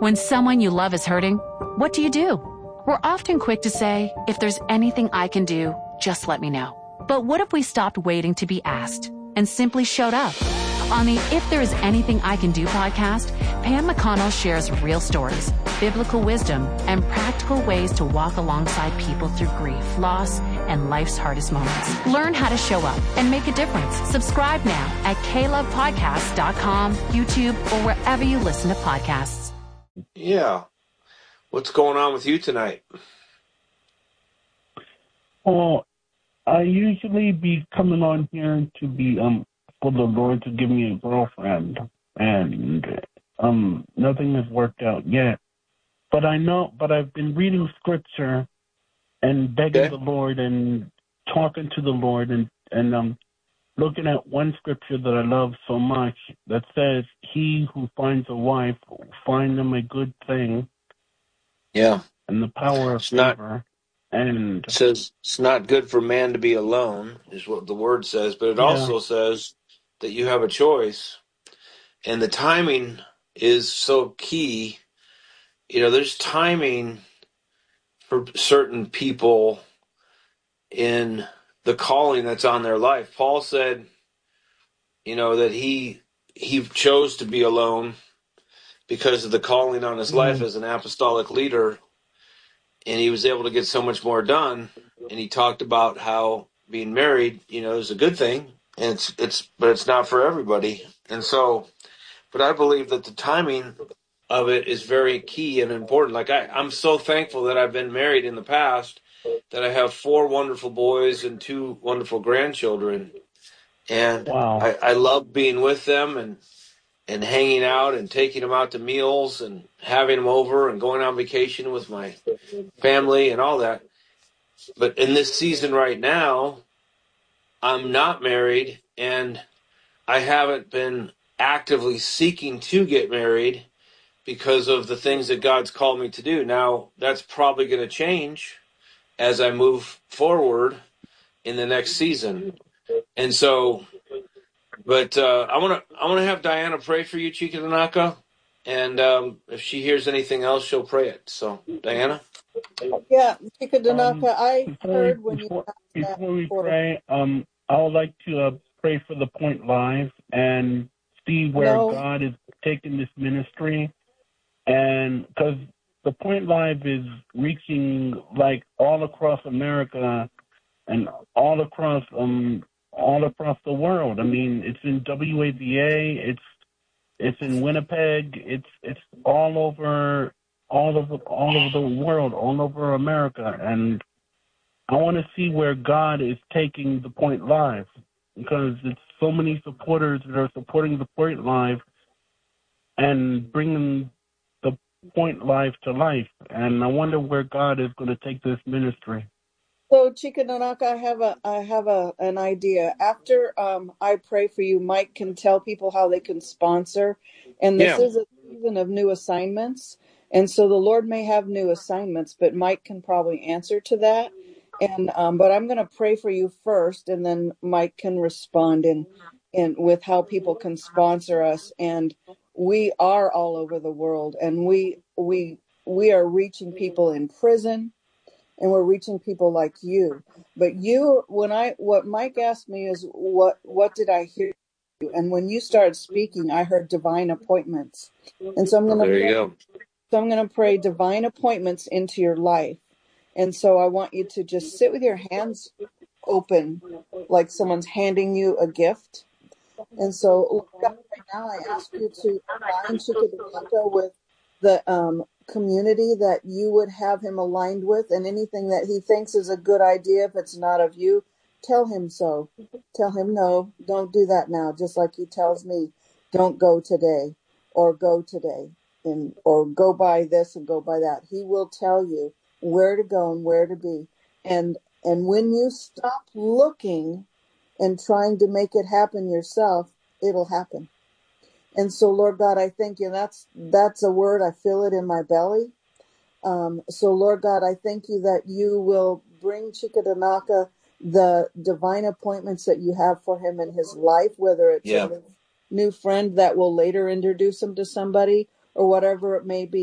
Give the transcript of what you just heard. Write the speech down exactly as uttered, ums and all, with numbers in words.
When someone you love is hurting, what do you do? We're often quick to say, if there's anything I can do, just let me know. But what if we stopped waiting to be asked and simply showed up? On the If There Is Anything I Can Do podcast, Pam McConnell shares real stories, biblical wisdom, and practical ways to walk alongside people through grief, loss, and life's hardest moments. Learn how to show up and make a difference. Subscribe now at k love podcast dot com, YouTube, or wherever you listen to podcasts. Yeah. What's going on with you tonight? Well, I usually be coming on here to be um for the Lord to give me a girlfriend, and um nothing has worked out yet. But I know, but I've been reading scripture and begging Okay. the Lord and talking to the Lord and and um looking at one scripture that I love so much that says, "He who finds a wife will find them a good thing," Yeah. and the power of It's not favor. And it says it's not good for man to be alone, is what the word says, but it yeah, also says that you have a choice. And the timing is so key. You know, there's timing for certain people in the calling that's on their life. Paul said, you know, that he he chose to be alone because of the calling on his life yeah, as an apostolic leader, and he was able to get so much more done. And he talked about how being married, you know, is a good thing, and it's it's but it's not for everybody. And so, but I believe that the timing of it is very key and important. Like I, I'm so thankful that I've been married in the past, that I have four wonderful boys and two wonderful grandchildren, and wow, I, I love being with them and and hanging out and taking them out to meals and having them over and going on vacation with my family and all that. But in this season right now, I'm not married, and I haven't been actively seeking to get married because of the things that God's called me to do. Now, that's probably going to change as I move forward in the next season. And so, but uh, I want to I want to have Diana pray for you, Chica Tanaka, and um, if she hears anything else, she'll pray it. So, Diana? Yeah, Chica um, Danaka, I before we heard when you before asked that before we before. pray, um, I would like to uh, pray for the Point Live and see where No, God is taking this ministry, and because the Point Live is reaching like all across America and all across um all across the world. I mean, it's in W A V A, it's it's in Winnipeg, it's it's all over all over all over the world, all over America, and I want to see where God is taking the Point Live, because it's so many supporters that are supporting the Point Live and bringing the Point Live to life, and I wonder where God is going to take this ministry. so Chica Danaka, I have a I have a an idea. After um I pray for you, Mike can tell people how they can sponsor, and this Yeah. is a season of new assignments, and so the Lord may have new assignments, but Mike can probably answer to that. And um, but I'm going to pray for you first, and then Mike can respond in in with how people can sponsor us. And we are all over the world, and we we we are reaching people in prison, and we're reaching people like you. But you, when I, what Mike asked me is, what, what did I hear you? And when you started speaking, I heard divine appointments. And so I'm Well, going to there you pray, go. so I'm going to pray divine appointments into your life. And so I want you to just sit with your hands open, like someone's handing you a gift. And so, Lord God, right now I ask you to align Chickadee with the um, community that you would have him aligned with, and anything that he thinks is a good idea, if it's not of you, tell him so. Tell him, no, don't do that now, just like he tells me, don't go today, or go today, and or go by this and go by that. He will tell you where to go and where to be. And and when you stop looking and trying to make it happen yourself, it'll happen. And so, Lord God, I thank you. That's that's a word. I feel it in my belly. Um, so, Lord God, I thank you that you will bring Chica Danaka the divine appointments that you have for him in his life, whether it's Yeah. a new, new friend that will later introduce him to somebody or whatever it may be.